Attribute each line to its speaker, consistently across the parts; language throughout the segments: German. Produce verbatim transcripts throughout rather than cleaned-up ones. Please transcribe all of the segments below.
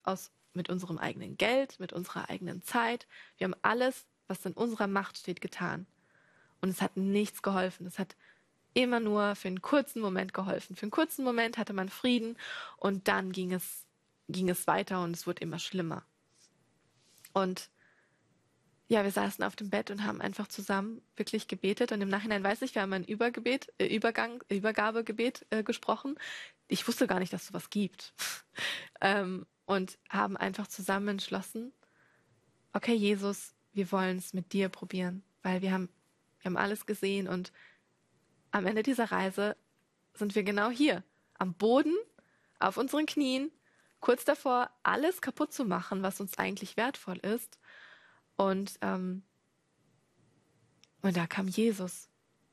Speaker 1: aus, mit unserem eigenen Geld, mit unserer eigenen Zeit. Wir haben alles, was in unserer Macht steht, getan. Und es hat nichts geholfen. Es hat immer nur für einen kurzen Moment geholfen. Für einen kurzen Moment hatte man Frieden und dann ging es, ging es weiter und es wurde immer schlimmer. Und ja, wir saßen auf dem Bett und haben einfach zusammen wirklich gebetet. Und im Nachhinein weiß ich, wir haben ein Übergebet, äh, Übergang, Übergabegebet äh, gesprochen. Ich wusste gar nicht, dass es sowas gibt. ähm, und haben einfach zusammen entschlossen, okay, Jesus, wir wollen es mit dir probieren, weil wir haben, wir haben alles gesehen und am Ende dieser Reise sind wir genau hier, am Boden, auf unseren Knien, kurz davor, alles kaputt zu machen, was uns eigentlich wertvoll ist. Und, ähm, und da kam Jesus.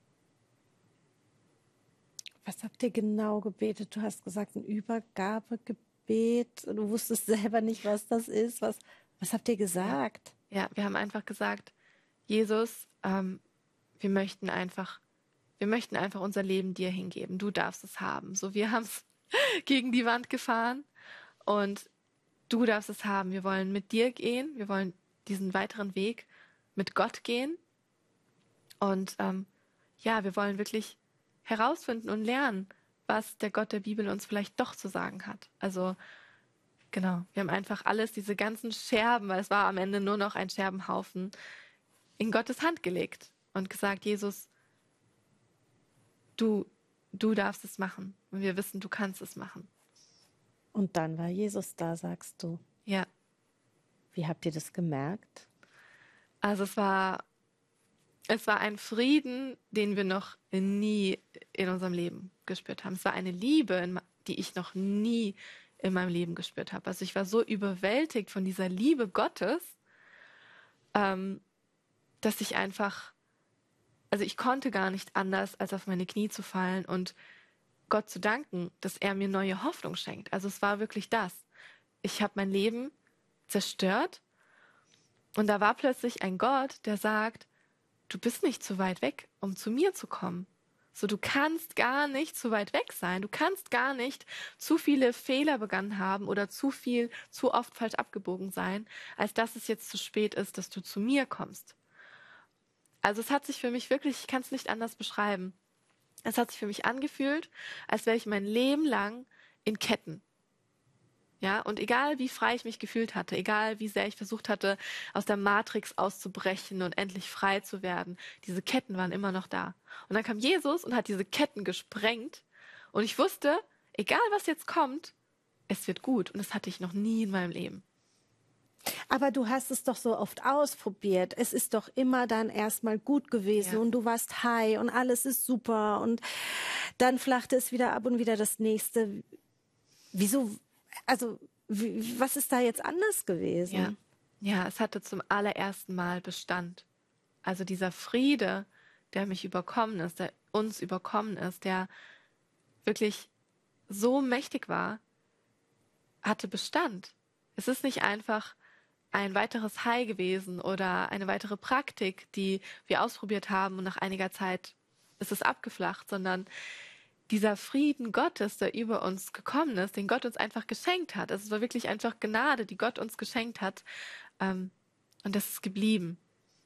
Speaker 2: Was habt ihr genau gebetet? Du hast gesagt, ein Übergabegebet. Du wusstest selber nicht, was das ist. Was, was habt ihr gesagt?
Speaker 1: Ja, ja, wir haben einfach gesagt, Jesus, ähm, wir möchten einfach, wir möchten einfach unser Leben dir hingeben. Du darfst es haben. So, wir haben es gegen die Wand gefahren und du darfst es haben. Wir wollen mit dir gehen. Wir wollen diesen weiteren Weg mit Gott gehen. Und ähm, ja, wir wollen wirklich herausfinden und lernen, was der Gott der Bibel uns vielleicht doch zu sagen hat. Also genau, wir haben einfach alles, diese ganzen Scherben, weil es war am Ende nur noch ein Scherbenhaufen, in Gottes Hand gelegt und gesagt, Jesus, du, du darfst es machen. Und wir wissen, du kannst es machen.
Speaker 2: Und dann war Jesus da, sagst du.
Speaker 1: Ja.
Speaker 2: Wie habt ihr das gemerkt?
Speaker 1: Also es war, es war ein Frieden, den wir noch nie in unserem Leben gespürt haben. Es war eine Liebe, die ich noch nie in meinem Leben gespürt habe. Also ich war so überwältigt von dieser Liebe Gottes, ähm, dass ich einfach, also ich konnte gar nicht anders, als auf meine Knie zu fallen und Gott zu danken, dass er mir neue Hoffnung schenkt. Also es war wirklich das. Ich habe mein Leben zerstört und da war plötzlich ein Gott, der sagt, du bist nicht zu weit weg, um zu mir zu kommen. So, du kannst gar nicht zu weit weg sein. Du kannst gar nicht zu viele Fehler begangen haben oder zu viel, zu oft falsch abgebogen sein, als dass es jetzt zu spät ist, dass du zu mir kommst. Also es hat sich für mich wirklich, ich kann es nicht anders beschreiben. Es hat sich für mich angefühlt, als wäre ich mein Leben lang in Ketten. Ja, und egal wie frei ich mich gefühlt hatte, egal wie sehr ich versucht hatte, aus der Matrix auszubrechen und endlich frei zu werden, diese Ketten waren immer noch da. Und dann kam Jesus und hat diese Ketten gesprengt und ich wusste, egal was jetzt kommt, es wird gut. Und das hatte ich noch nie in meinem Leben.
Speaker 2: Aber du hast es doch so oft ausprobiert. Es ist doch immer dann erstmal gut gewesen
Speaker 1: Ja.
Speaker 2: und du warst high und alles ist super und dann flachte es wieder ab und wieder das nächste. Wieso, also wie, was ist da jetzt anders gewesen?
Speaker 1: Ja. Ja, es hatte zum allerersten Mal Bestand. Also dieser Friede, der mich überkommen ist, der uns überkommen ist, der wirklich so mächtig war, hatte Bestand. Es ist nicht einfach ein weiteres High gewesen oder eine weitere Praktik, die wir ausprobiert haben und nach einiger Zeit ist es abgeflacht, sondern dieser Frieden Gottes, der über uns gekommen ist, den Gott uns einfach geschenkt hat. Also es war wirklich einfach Gnade, die Gott uns geschenkt hat. Ähm, und das ist geblieben.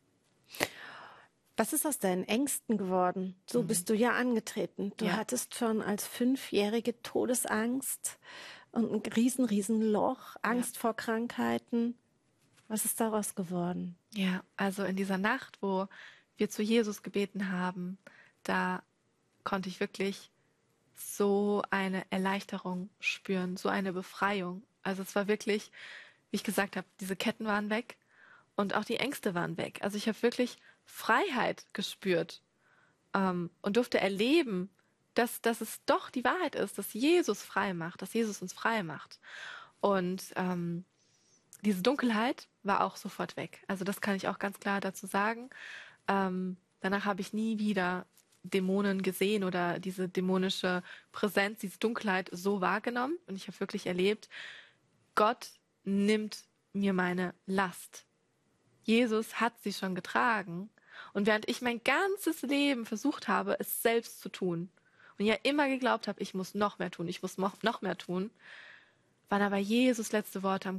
Speaker 2: Was ist aus deinen Ängsten geworden? So
Speaker 1: Mhm.
Speaker 2: bist du ja angetreten. Du
Speaker 1: Ja.
Speaker 2: hattest schon als Fünfjährige Todesangst und ein riesen, riesen Loch, Angst
Speaker 1: Ja.
Speaker 2: vor Krankheiten. Was ist daraus geworden?
Speaker 1: Ja, also in dieser Nacht, wo wir zu Jesus gebeten haben, da konnte ich wirklich so eine Erleichterung spüren, so eine Befreiung. Also es war wirklich, wie ich gesagt habe, diese Ketten waren weg und auch die Ängste waren weg. Also ich habe wirklich Freiheit gespürt ähm, und durfte erleben, dass, dass es doch die Wahrheit ist, dass Jesus frei macht, dass Jesus uns frei macht. Und ähm, diese Dunkelheit war auch sofort weg. Also das kann ich auch ganz klar dazu sagen. Ähm, danach habe ich nie wieder Dämonen gesehen oder diese dämonische Präsenz, diese Dunkelheit so wahrgenommen. Und ich habe wirklich erlebt, Gott nimmt mir meine Last. Jesus hat sie schon getragen. Und während ich mein ganzes Leben versucht habe, es selbst zu tun und ja immer geglaubt habe, ich muss noch mehr tun, ich muss noch mehr tun, waren aber Jesus letzte Worte am